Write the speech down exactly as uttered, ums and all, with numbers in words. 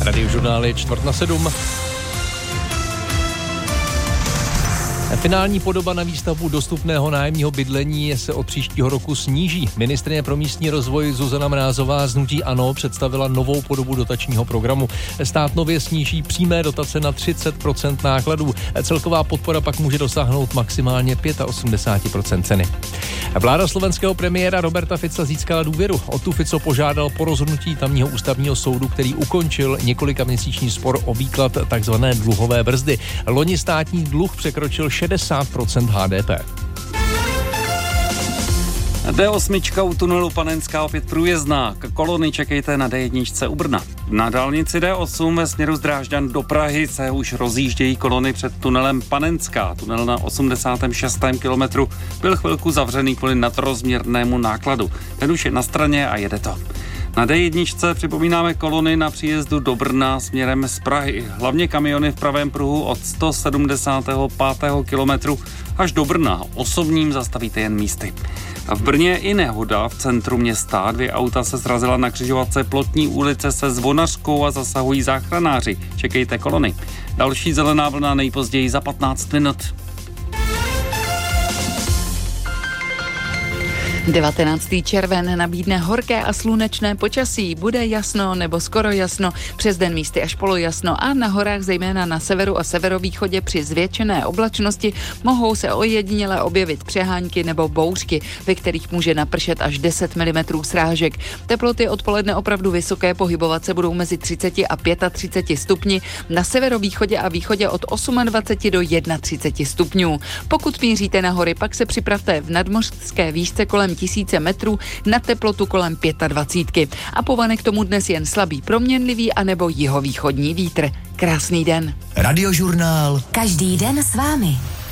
Radiožurnál je čtvrt na sedm. Finální podoba na výstavbu dostupného nájemního bydlení se od příštího roku sníží. Ministryně pro místní rozvoj Zuzana Mrázová z hnutí ANO představila novou podobu dotačního programu. Stát nově sníží přímé dotace na třicet procent nákladů. Celková podpora pak může dosáhnout maximálně osmdesát pět procent ceny. Vláda slovenského premiéra Roberta Fica získala důvěru. O tu Fico požádal po rozhodnutí tamního ústavního soudu, který ukončil několikaměsíční spor o výklad takzvané dluhové brzdy. Loni státní dluh překročil šedesát procent H D P. D osm u tunelu Panenská opět průjezdná. K kolony čekejte na D jedna u Brna. Na dálnici D osm ve směru z Drážďan do Prahy se už rozjíždějí kolony před tunelem Panenská. Tunel na osmdesátém šestém kilometru byl chvilku zavřený kvůli nadrozměrnému nákladu. Ten už je na straně a jede to. Na D jedna připomínáme kolony na příjezdu do Brna směrem z Prahy. Hlavně kamiony v pravém pruhu od sto sedmdesátého pátého kilometru až do Brna. Osobním zastavíte jen místy. A v Brně je i nehoda v centru města. Dvě auta se srazila na křižovatce Plotní ulice se Zvonařskou a zasahují záchranáři. Čekejte kolony. Další zelená vlna nejpozději za patnáct minut. devatenáctý červen nabídne horké a slunečné počasí. Bude jasno nebo skoro jasno, přes den místy až polojasno a na horách zejména na severu a severovýchodě při zvětšené oblačnosti mohou se ojediněle objevit přehánky nebo bouřky, ve kterých může napršet až deset milimetrů srážek. Teploty odpoledne opravdu vysoké, pohybovat se budou mezi třicet a třicet pět stupni, na severovýchodě a východě od dvacet osm do třicet jedna stupňů. Pokud míříte na hory, pak se připravte v nadmořské výšce kolem tisíce metrů na teplotu kolem dvacet pět. A povane k tomu dnes jen slabý proměnlivý anebo jihovýchodní vítr. Krásný den. Radiožurnál. Každý den s vámi.